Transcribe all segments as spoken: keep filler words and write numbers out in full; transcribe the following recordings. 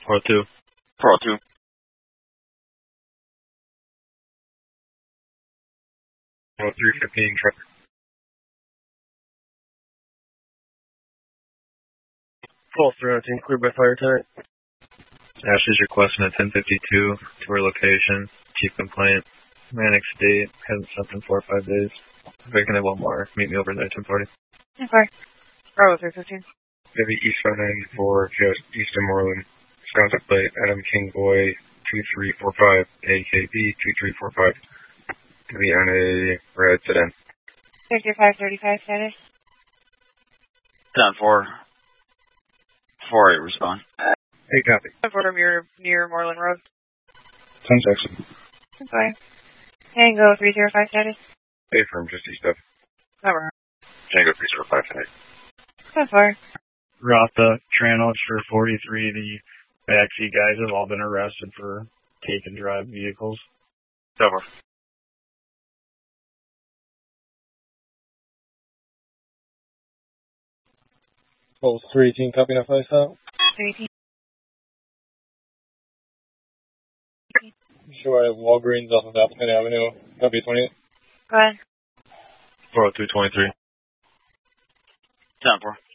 four oh two. four oh two. Oh, three fifteen, truck. Full three oh two, cleared by fire tonight. Ashley's requesting a ten fifty-two to her location. Chief complaint. Manic state. Hasn't slept in four or five days. If I can have one more, meet me overnight, ten forty. Okay. Bravo three fifteen. Maybe East five ninety-four, just Eastern Moreland. Wisconsin plate, Adam King Boy, two three four five, A K B, two three four five. To be on a red sedan. fifty-five thirty-five status. ten four. four eight respond. Hey, copy. ten four near, near Moreland Road. ten section. Okay. Tango three zero five status. Hey, firm, just east of. Cover. Tango three zero five tonight. ten four. Rotha, Tranos for forty-three. The backseat guys have all been arrested for take and drive vehicles. Cover. Pulse three eighteen, copy enough ice out. three eighteen. Sure, I have Walgreens off of Appleton Avenue, copy twenty-eight. Go ahead. four oh two twenty-three. ten four.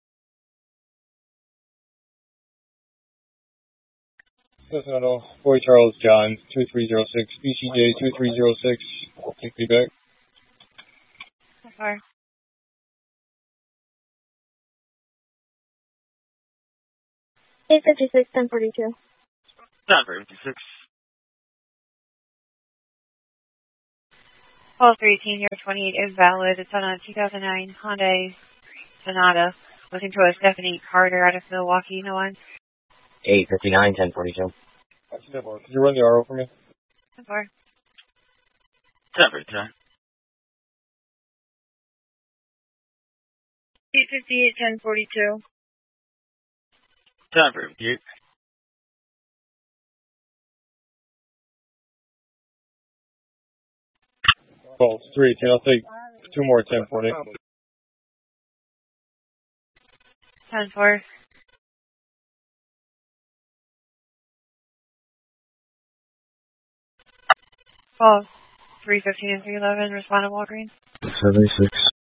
Cincinnati, Boy Charles John, two three zero six, B C J two three zero six, take feedback. ten four. eight fifty-six, ten forty-two. ten fifty-six. Call three eighteen, your twenty-eight is valid. It's on a two thousand nine Hyundai Sonata. Looking to a Stephanie Carter out of Milwaukee, no one. eight fifty-nine, ten forty-two. Could you run the R O for me? ten four. ten fifty-nine. eight fifty-eight, ten forty-two. ten fifty-eight. Pulse three eighteen, I'll take two more at ten forty. ten four. Call three fifteen and three eleven, respond to Walgreens. seventy-six.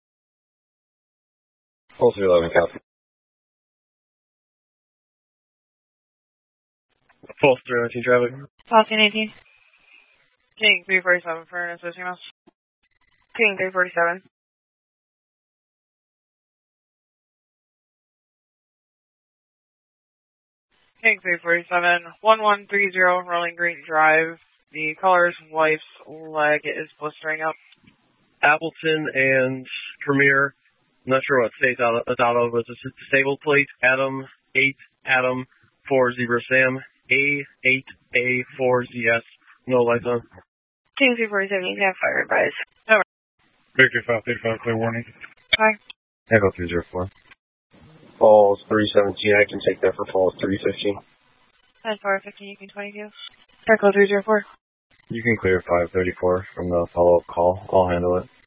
Pulse three eleven, copy. Pulse three nineteen, traffic. Call two nineteen. King three forty-seven for an associate mouse. King three forty-seven. King three forty-seven, one one three zero Rolling Green Drive. The caller's wife's leg is blistering up. Appleton and Premier. I'm not sure what state out it's out of, but it's a disabled plate. Adam eight Adam four zero Sam A eight A four Z S. No lights on. King three forty-seven, you can have fire advice. Over. Victor five thirty-five, clear warning. Hi. Echo three zero four. Falls three seventeen. I can take that for falls three fifteen. ten four fifteen, you can twenty-two. Echo three zero four. You can clear five thirty-four from the follow-up call. I'll handle it.